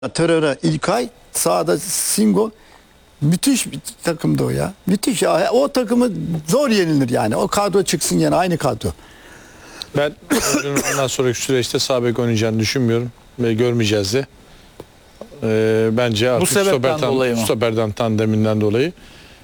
Torreira, İlkay, sağda Singo. Müthiş bir takımdı o ya. Müthiş ya. O takımı zor yenilir yani. O kadro çıksın yani, aynı kadro. Ben ondan sonraki süreçte sağ bek oynayacağını düşünmüyorum ve görmeyeceğiz de. Bence artık stoperden tandeminden dolayı.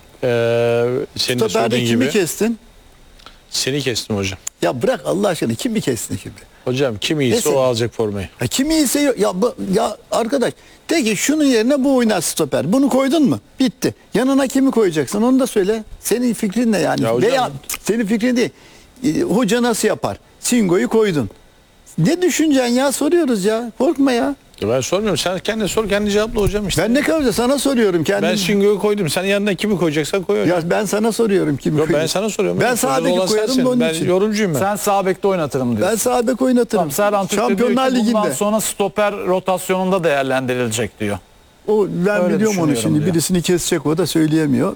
Senin de Stoperde söylediğin kimi gibi. kestin? Seni kestim hocam. Ya bırak Allah aşkına, kimi kestin şimdi? Hocam kim iyiyse Kesin. o alacak formayı. Ya kimi ise ya arkadaş, de ki şunun yerine bu oynar stoper. Bunu koydun mu? Bitti. Yanına kimi koyacaksın? Onu da söyle. Senin fikrin ne yani? Ya hocam, veya senin fikrin değil. Hoca nasıl yapar? Singo'yu koydun. Ne düşüneceksin ya? Soruyoruz ya. Korkma ya. Ben sormuyorum. Sen kendin sor, kendi cevapla hocam işte. Ben ne kadar sana soruyorum kendim. Ben Singo'yu koydum. Sen yanına kimi koyacaksan koy hocam. Ya ben sana soruyorum kimi Yok, ben koyayım. sana soruyorum. Ben Soran sağ beki olan koyarım sensin. da onun Ben için. yorumcuyum ben. Sen sağ bekte oynatırım diyorsun. Ben sağ bek oynatırım. Tamam, Serhan Türk de Şampiyonlar diyor ki bundan Ligi'nde. sonra stoper rotasyonunda değerlendirilecek diyor. O ben Öyle biliyorum onu düşünüyorum şimdi. diyor. Birisini kesecek, o da söyleyemiyor.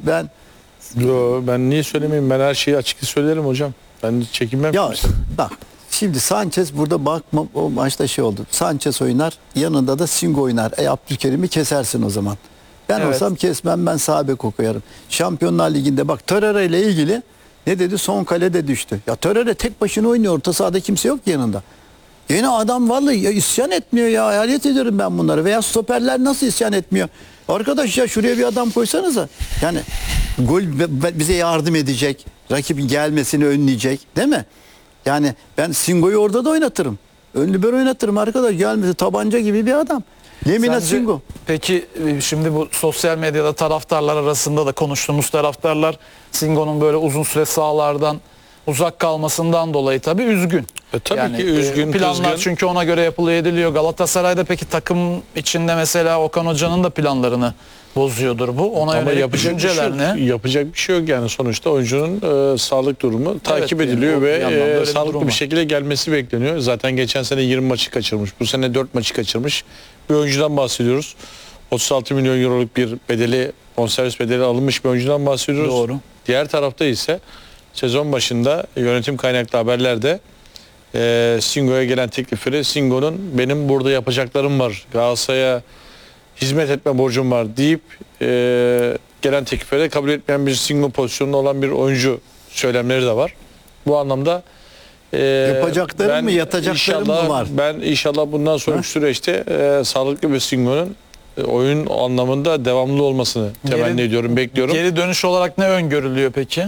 Ben niye söylemeyeyim? Ben her şeyi açıkça söylerim hocam. Ben çekinmem. Ya bak, şimdi Sanchez burada bakma, o maçta şey oldu. Sanchez oynar, yanında da Singo oynar. Abdülkerim'i kesersin o zaman. Ben Evet. olsam kesmem, ben sağ bek koyarım. Şampiyonlar Ligi'nde bak, Torreira ile ilgili ne dedi? Son kalede düştü. Ya Torreira tek başına oynuyor. Orta sahada kimse yok ki yanında. Yine adam vallahi ya isyan etmiyor ya. Hayret ediyorum ben bunları. Veya stoperler nasıl isyan etmiyor? Arkadaş ya, şuraya bir adam koysanıza. Yani gol bize yardım edecek. Rakibin gelmesini önleyecek. Değil mi? Yani ben Singo'yu orada da oynatırım. Ön libero oynatırım arkadaş. Gelmesi tabanca gibi bir adam. Lemina Sence- Singo. Peki şimdi bu sosyal medyada taraftarlar arasında da konuştuğumuz taraftarlar Singo'nun böyle uzun süre sahalardan uzak kalmasından dolayı tabii üzgün. Tabii ki üzgün, planlar kızgın. çünkü ona göre yapılıyor, ediliyor. Galatasaray'da peki takım içinde mesela Okan Hoca'nın da planlarını bozuyordur bu. Ona Ama yönelik yapacak bir şey düşünceler yok. ne? Yapacak bir şey yok yani, sonuçta oyuncunun sağlık durumu takip yani ediliyor o bir yandan da ve öyle bir sağlıklı durum bir var. şekilde gelmesi bekleniyor. Zaten geçen sene 20 maçı kaçırmış. Bu sene 4 maçı kaçırmış. Bir oyuncudan bahsediyoruz. 36 milyon euroluk bir bedeli, bonservis bedeli alınmış bir oyuncudan bahsediyoruz. Doğru. Diğer tarafta ise sezon başında yönetim kaynaklı haberlerde Singo'ya gelen teklifleri, Singo'nun benim burada yapacaklarım var, Galatasaray'a hizmet etme borcum var deyip gelen teklifleri kabul etmeyen bir Singo pozisyonunda olan bir oyuncu söylemleri de var. Bu anlamda Yapacaklarım mı, yatacaklarım mı var? Ben inşallah bundan sonraki süreçte sağlıklı bir Singo'nun oyun anlamında devamlı olmasını temenni ediyorum, bekliyorum. Geri dönüş olarak ne öngörülüyor peki?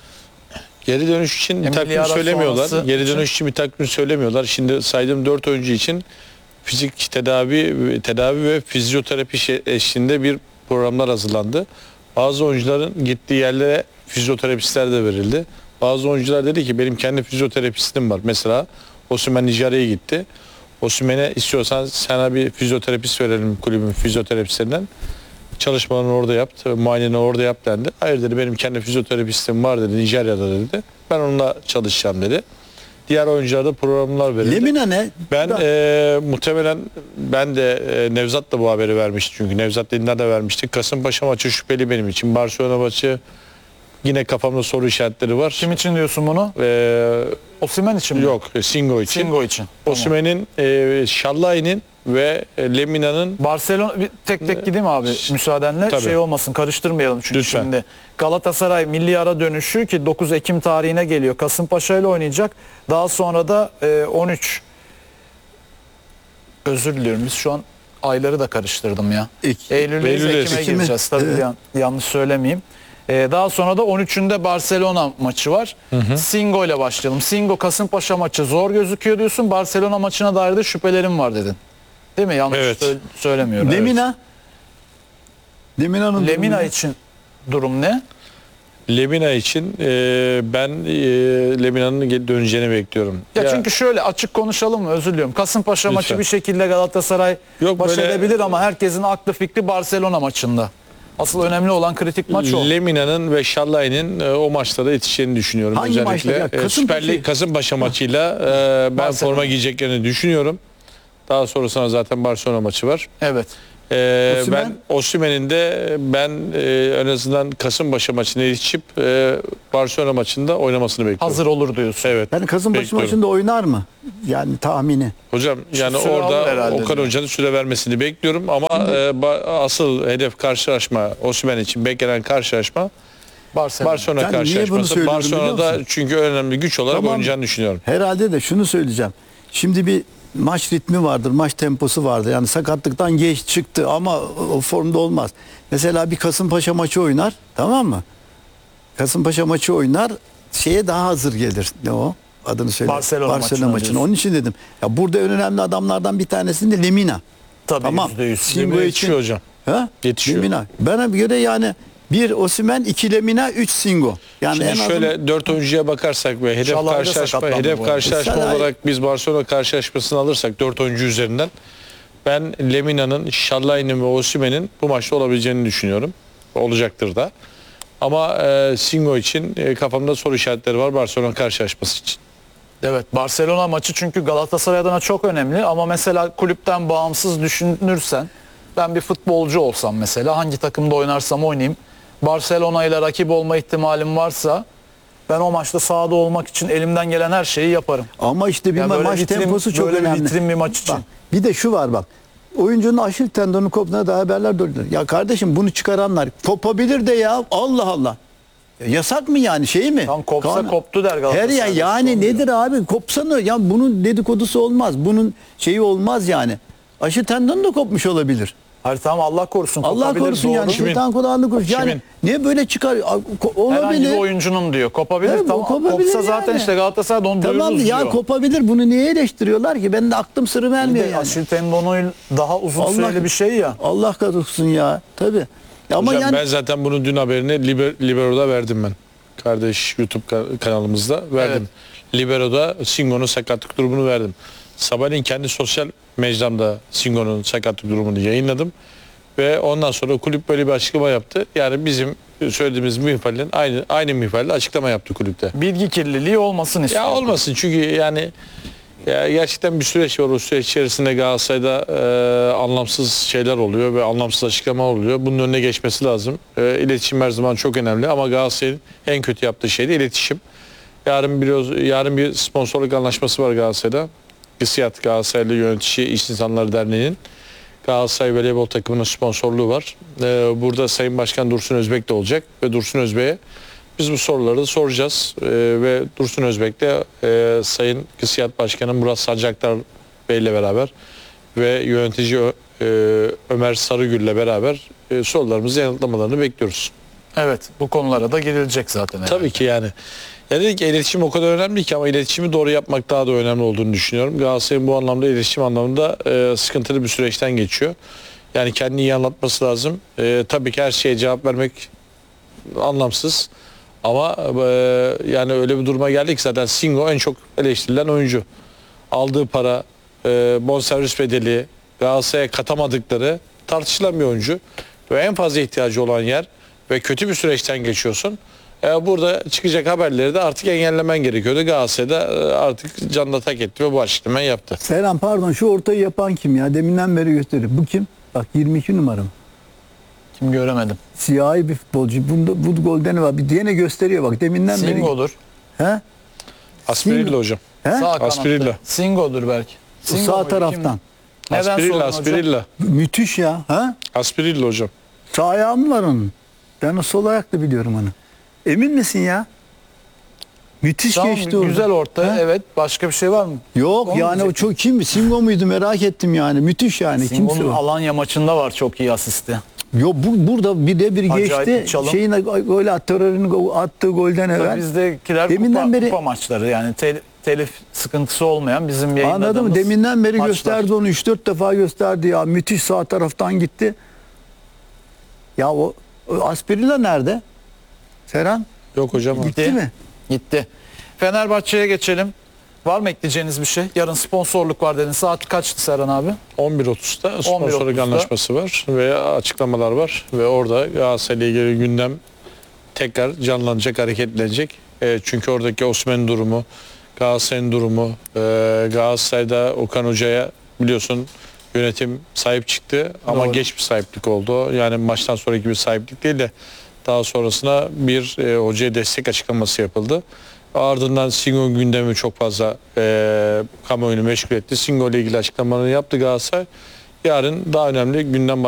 Geri dönüş için bir takvim Ara söylemiyorlar. sonrası Geri için. dönüş için bir takvim söylemiyorlar. Şimdi saydığım 4 oyuncu için fizik tedavi ve fizyoterapi eşliğinde bir programlar hazırlandı. Bazı oyuncuların gittiği yerlere fizyoterapistler de verildi. Bazı oyuncular dedi ki benim kendi fizyoterapistim var. Mesela Osimhen Nijerya'ya gitti. Osimhen'e istiyorsan sana bir fizyoterapist verelim kulübün fizyoterapistlerinden. Çalışmalarını orada yap, muayeneni orada yap dendi. Hayır dedi, benim kendi fizyoterapistim var dedi, Nijerya'da dedi. Ben onunla çalışacağım dedi. Diğer oyunculara da programlar verildi. Lemina ne? Ben muhtemelen ben de Nevzat da bu haberi vermişti, çünkü Nevzat Dindar da vermişti. Kasımpaşa maçı şüpheli benim için. Barcelona maçı yine kafamda soru işaretleri var. Kim için diyorsun bunu? Osimhen için mi? Yok, Singo için. Singo için. Tamam. Osimhen'in, Şallay'ın ve Lemina'nın Barcelona bir tek gideyim abi müsaadenle, Tabii. şey olmasın, karıştırmayalım çünkü Lütfen. şimdi Galatasaray milli ara dönüşü ki 9 Ekim tarihine geliyor. Kasımpaşa ile oynayacak. Daha sonra da 13 özür diliyorum, biz şu an ayları da karıştırdım ya. Eylül'deyiz, Eylül'deyiz. Ekim'e gireceğiz. Tabii Evet. yanlış söylemeyeyim. Daha sonra da 13'ünde Barcelona maçı var. Singo ile başlayalım. Singo Kasımpaşa maçı zor gözüküyor diyorsun. Barcelona maçına dair de şüphelerim var dedin. Değil mi? Yanlış Evet. söylemiyorum. Lemina. Lemina'nın Lemina durumu ne? için durum ne? Lemina için ben Lemina'nın döneceğini bekliyorum. Ya çünkü şöyle açık konuşalım mı? Özür diliyorum. Kasımpaşa Lütfen. maçı bir şekilde Galatasaray Yok, baş böyle- edebilir ama herkesin aklı fikri Barcelona maçında. Asıl önemli olan kritik maç o. Lemina'nın ve Şallay'ın o maçlara yetişeceğini düşünüyorum. Hangi maçta özellikle ya? Süper Lig Kasımpaşa maçıyla ben Barcelona. forma giyeceklerini düşünüyorum. Daha sonrasında zaten Barcelona maçı var. Evet. Osimhen? Ben Osimhen'in de en azından Kasımpaşa maçına yetişip Barcelona maçında oynamasını bekliyorum. Hazır olur diyorsun. Evet. Yani Kasımpaşa bekliyorum. maçında oynar mı? Yani tahmini. Hocam yani Süre alır orada herhalde Okan diyor. Hoca'nın süre vermesini bekliyorum ama asıl hedef karşılaşma Osimhen için beklenen karşılaşma Barcelona Ben niye bunu karşılaşması. söylüyorum biliyor Barcelona'da musun? çünkü önemli güç olarak Tamam. oynayacağını düşünüyorum. Herhalde de şunu söyleyeceğim. Şimdi bir maç ritmi vardır, maç temposu vardır. Yani sakatlıktan geç çıktı ama o formda olmaz. Mesela bir Kasımpaşa maçı oynar, tamam mı? Kasımpaşa maçı oynar, şeye daha hazır gelir. Ne o? Adını söyle. Barcelona maçına diyorsun. Onun için dedim. Ya burada en önemli adamlardan bir tanesi de Lemina. Tabii Tamam. %100. Singo için. Yetişiyor hocam. Ha? Yetişiyor. Lemina. Bana göre yani 1 Osimhen, 2 Lemina, 3 Singo. Yani Şimdi en azından- şöyle 4 oyuncuya bakarsak ve Şalay da sakatlandı bu arada. karşılaşma Şalay- olarak biz Barcelona karşılaşmasını alırsak 4 oyuncu üzerinden ben Lemina'nın, Şallay'ın ve Osimhen'in bu maçta olabileceğini düşünüyorum. Olacaktır da. Ama Singo için kafamda soru işaretleri var Barcelona karşılaşması için. Evet, Barcelona maçı çünkü Galatasaray adına çok önemli ama mesela kulüpten bağımsız düşünürsen ben bir futbolcu olsam mesela hangi takımda oynarsam oynayayım Barcelona ile rakip olma ihtimalim varsa ben o maçta sahada olmak için elimden gelen her şeyi yaparım. Ama işte bir Yani böyle maç vitrin- temposu çok böyle önemli. vitrin bir maç için. Bak, bir de şu var bak. Oyuncunun Aşil tendonu koptuğuna da haberler döndü. Ya kardeşim bunu çıkaranlar kopabilir de ya. Allah Allah. Yasak mı yani şey mi? Tam kopsa Kaan- koptu der Her Galatasaray. ya yani Son diyor. nedir abi? Kopsana ya bunun dedikodusu olmaz. Bunun şeyi olmaz yani. Aşil tendonu da kopmuş olabilir. Hayır tamam Allah korusun. Allah kopabilir, korusun doğru. yani. Şeytan kulağını korusun. Yani Kimin? niye böyle çıkar? Herhangi Olabilir. bir oyuncunun diyor. Kopabilir Evet, bu tamam. kopabilir Kopsa zaten yani. işte Galatasaray onu Tamam duyururuz ya diyor. kopabilir. Bunu niye eleştiriyorlar ki? Ben de aklım sırrı Bir vermiyor de yani. Aşil tendonu daha uzun süreli bir şey ya. Allah korusun ya. Tabii. Ama Hocam yani ben zaten bunun dün haberini Libero'da verdim ben. Kardeş YouTube kanalımızda verdim. Libero'da Singo'nun sakatlık durumunu verdim. Sabahleyin kendi sosyal mecramda Singo'nun sakatlık durumunu yayınladım. Ve ondan sonra kulüp böyle bir açıklama yaptı. Yani bizim söylediğimiz mihvalin aynı mihvalde açıklama yaptı kulüpte. Bilgi kirliliği olmasın istiyor. Ya olmasın çünkü yani ya gerçekten bir süreç var. O süreç içerisinde Galatasaray'da anlamsız şeyler oluyor ve anlamsız açıklama oluyor. Bunun önüne geçmesi lazım. İletişim her zaman çok önemli ama Galatasaray'ın en kötü yaptığı şey de iletişim. Yarın bir sponsorluk anlaşması var Galatasaray'da. GİSİAD Galatasaraylı Yönetici İş İnsanları Derneği'nin Galatasaray voleybol takımının sponsorluğu var. Burada Sayın Başkan Dursun Özbek de olacak ve Dursun Özbek'e biz bu soruları da soracağız ve Dursun Özbek de Sayın GİSİAD Başkanı Murat Sancaktar Bey ile beraber ve yönetici Ömer Sarıgül ile beraber sorularımızı yanıtlamalarını bekliyoruz. Evet bu konulara da girilecek zaten. Tabii ki yani. Ya dedik ki iletişim o kadar önemli ki ama iletişimi doğru yapmak daha da önemli olduğunu düşünüyorum. Galatasaray'ın bu anlamda iletişim anlamında sıkıntılı bir süreçten geçiyor. Yani kendini iyi anlatması lazım. Tabii ki her şeye cevap vermek anlamsız. Ama yani öyle bir duruma geldik ki zaten Singo en çok eleştirilen oyuncu. Aldığı para, bonservis bedeli, Galatasaray'a katamadıkları tartışılan bir oyuncu. Ve en fazla ihtiyacı olan yer ve kötü bir süreçten geçiyorsun. Burada çıkacak haberleri de artık engellemen gerekiyordu. Galatasaray'da artık canına tak etti ve bu açıklamayı yaptı. Serhan pardon şu ortayı yapan kim ya? Deminden beri gösteriyor. Bu kim? Bak 22 numara mı? Kim göremedim. Siyahi bir futbolcu. Bunda bu golden ne var? Bir diğene gösteriyor bak. Deminden beri. Singo'dur. He? Aspirilla hocam. He? Sağ Aspirilla. kanatta. Singo'dur belki. Bu Singo sağ muydu, taraftan. kimdi? Neden Aspirilla, sordun hocam? Aspirilla. Müthiş ya. Ha? Aspirilla hocam. Sağ ayağı mı var onun? Ben o sol ayaklı biliyorum onu. Emin misin ya? Müthiş Tamam, geçti orada. güzel orta. Ha? Evet. Başka bir şey var mı? Yok Onu yani o diyecektim. çok kim? Singo muydu merak ettim yani. Müthiş yani. Kimse Singo'nun o. Alanya maçında var çok iyi asisti. Yok burada bir de bir Acayip geçti. bir çalım. Şeyin gol Terör'ün attığı golden evvel. Bizdekiler Deminden kupa, beri- kupa maçları yani telif sıkıntısı olmayan bizim yayınladığımız Anladım mı? Deminden beri maçlar. gösterdi onu 3-4 defa gösterdi ya. Müthiş sağ taraftan gitti. Ya o Aspirilla nerede? Serhan Yok hocam. gitti mi? Gitti. Fenerbahçe'ye geçelim. Var mı ekleyeceğiniz bir şey? Yarın sponsorluk var dedin. Saat kaçtı Serhan abi? 11.30'da sponsorluk 11.30'da. anlaşması var ve açıklamalar var ve orada Galatasaray'la ilgili gündem tekrar canlanacak, hareketlenecek. Çünkü oradaki Osimhen'in durumu, Galatasaray'ın durumu, Galatasaray'da Okan Hoca'ya biliyorsun yönetim sahip çıktı ama Doğru. geç bir sahiplik oldu. Yani maçtan sonraki bir sahiplik değil de daha sonrasına bir hocaya destek açıklaması yapıldı. Ardından Singo gündemi çok fazla kamuoyunu meşgul etti. Singo ile ilgili açıklamalarını yaptı Galatasaray. Yarın daha önemli gündem